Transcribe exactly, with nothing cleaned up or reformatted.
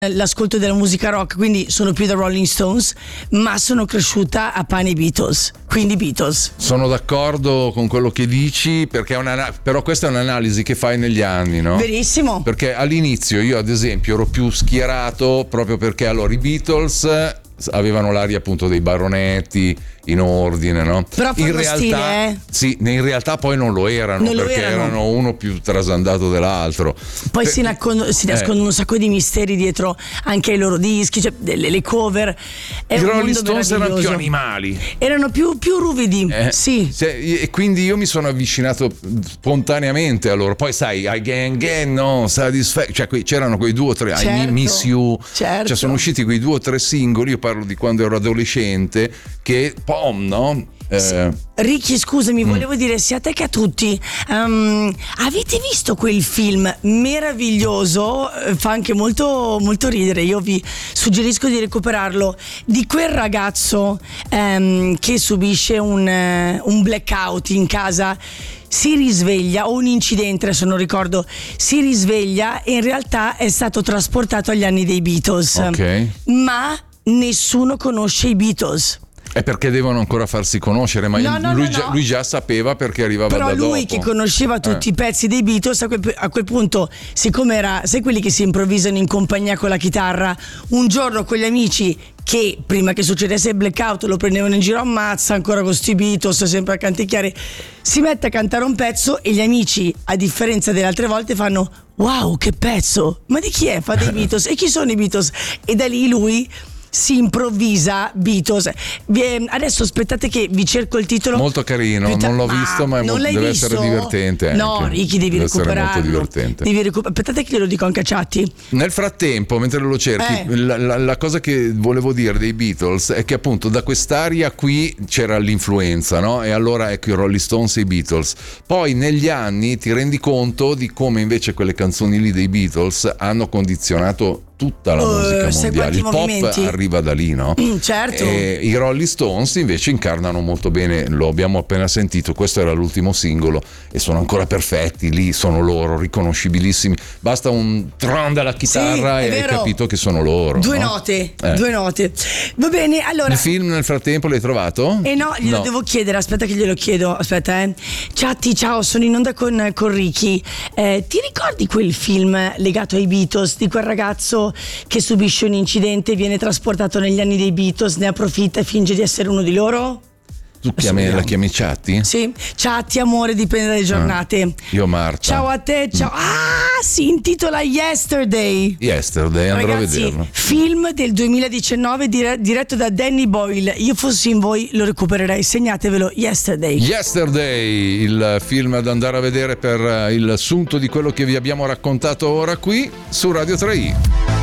l'ascolto della musica rock, quindi sono più da Rolling Stones, ma sono cresciuta a pane i Beatles, quindi Beatles. Sono d'accordo con quello che dici, perché è una, però questa è un'analisi che fai negli anni, no? Verissimo. Perché all'inizio io ad esempio ero più schierato proprio perché allora i Beatles avevano l'aria appunto dei baronetti in ordine, no? Però in realtà stile, eh? sì, in realtà poi non lo erano, non lo perché erano. erano uno più trasandato dell'altro. Poi per... si, nascond- si nascondono eh. un sacco di misteri dietro anche ai loro dischi, cioè delle, le cover. È I un Rolling mondo Stones erano più meraviglioso. animali, erano più, più ruvidi, eh, sì. E quindi io mi sono avvicinato spontaneamente a loro. Poi sai, Again Again, no, Satisfaction, cioè que- c'erano quei due o tre, certo, I Miss You, certo. Cioè sono usciti quei due o tre singoli, io parlo di quando ero adolescente, che pom, no? Eh, Ricky, scusami, mm. volevo dire sia a te che a tutti, um, avete visto quel film meraviglioso, fa anche molto, molto ridere, io vi suggerisco di recuperarlo, di quel ragazzo um, che subisce un, uh, un blackout in casa, si risveglia, o un incidente, adesso non ricordo, si risveglia e in realtà è stato trasportato agli anni dei Beatles, okay. ma nessuno conosce i Beatles. È perché devono ancora farsi conoscere, ma no, no, lui, no, già, no. lui già sapeva perché arrivava però da dopo. Però lui che conosceva tutti eh. i pezzi dei Beatles, a quel, a quel punto, siccome era, sai quelli che si improvvisano in compagnia con la chitarra, un giorno con gli amici che prima che succedesse il blackout lo prendevano in giro, ammazza ancora con sti Beatles sempre a canticchiare, si mette a cantare un pezzo e gli amici, a differenza delle altre volte, fanno wow che pezzo, ma di chi è? Fa dei Beatles. E chi sono i Beatles? E da lì lui si improvvisa Beatles. Adesso aspettate che vi cerco il titolo. Molto carino, ta- non l'ho visto, ma è non molto, deve visto? essere divertente. No, anche. Ricky, devi deve recuperarlo. Essere molto divertente. Devi recuper- aspettate che glielo dico anche a Chatti. Nel frattempo, mentre lo cerchi, eh. la, la, la cosa che volevo dire dei Beatles è che appunto da quest'aria qui c'era l'influenza, no? E allora ecco i Rolling Stones e i Beatles. Poi negli anni ti rendi conto di come invece quelle canzoni lì dei Beatles hanno condizionato tutta la uh, musica mondiale. Il movimenti. pop arriva da lì, no? Mm, certo. E i Rolling Stones invece incarnano molto bene, lo abbiamo appena sentito, questo era l'ultimo singolo e sono ancora perfetti, lì sono loro, riconoscibilissimi, basta un tron della chitarra sì, e hai capito che sono loro. Due no? note, eh. due note. Va bene, allora. Il film nel frattempo l'hai trovato? Eh no, glielo no. devo chiedere, aspetta che glielo chiedo, aspetta eh. Chatti, ciao, sono in onda con, con Ricky. Eh, ti ricordi quel film legato ai Beatles, di quel ragazzo che subisce un incidente, viene trasportato negli anni dei Beatles, ne approfitta e finge di essere uno di loro? Tu chiami, la chiami Chatti? Sì, Chatti, amore, dipende dalle giornate. Ah, io Marta. Ciao a te, ciao. Mm. Ah, si intitola Yesterday. Yesterday, andrò Ragazzi, a vederlo. Film del duemiladiciannove dire- diretto da Danny Boyle. Io fossi in voi lo recupererei, segnatevelo, Yesterday. Yesterday, il film da andare a vedere per il sunto di quello che vi abbiamo raccontato ora qui su Radio tre i.